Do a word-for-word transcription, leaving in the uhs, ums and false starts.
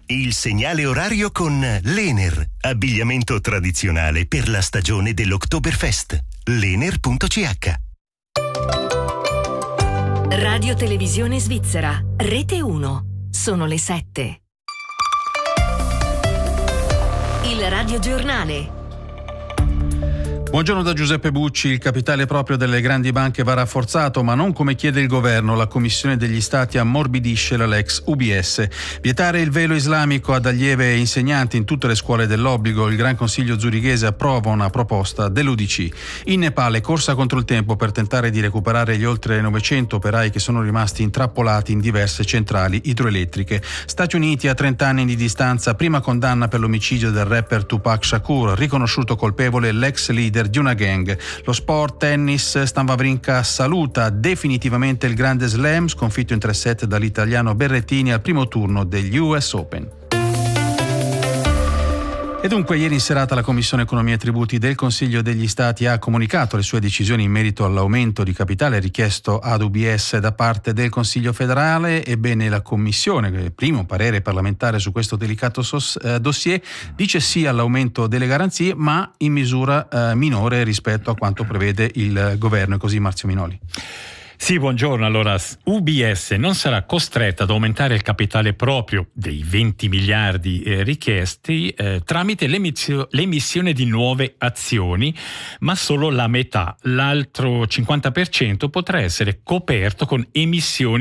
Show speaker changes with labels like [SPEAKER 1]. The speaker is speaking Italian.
[SPEAKER 1] Il segnale orario con l'Ener, abbigliamento tradizionale per la stagione dell'Oktoberfest. L'Ener punto c h.
[SPEAKER 2] Radio Televisione Svizzera, Rete uno. Sono le sette. Il radiogiornale.
[SPEAKER 3] Buongiorno da Giuseppe Bucci. Il capitale proprio delle grandi banche va rafforzato, ma non come chiede il governo. La Commissione degli Stati ammorbidisce la Lex U B S. Vietare il velo islamico ad allievi e insegnanti in tutte le scuole dell'obbligo. Il Gran Consiglio zurichese approva una proposta dell'U D C. In Nepale, corsa contro il tempo per tentare di recuperare gli oltre novecento operai che sono rimasti intrappolati in diverse centrali idroelettriche. Stati Uniti, a trenta anni di distanza, prima condanna per l'omicidio del rapper Tupac Shakur, riconosciuto colpevole l'ex leader di una gang. Lo sport, tennis, Stan Wawrinka saluta definitivamente il grande slam, sconfitto in tre set dall'italiano Berrettini al primo turno degli U S Open. E dunque ieri in serata la Commissione Economia e Tributi del Consiglio degli Stati ha comunicato le sue decisioni in merito all'aumento di capitale richiesto ad U B S da parte del Consiglio federale. Ebbene, la Commissione, che è il primo parere parlamentare su questo delicato sos- eh, dossier, dice sì all'aumento delle garanzie, ma in misura eh, minore rispetto a quanto prevede il governo. E così Marzio Minoli.
[SPEAKER 4] Sì, buongiorno. Allora, U B S non sarà costretta ad aumentare il capitale proprio dei venti miliardi eh, richiesti eh, tramite l'emissio- l'emissione di nuove azioni, ma solo la metà. L'altro cinquanta per cento potrà essere coperto con emissioni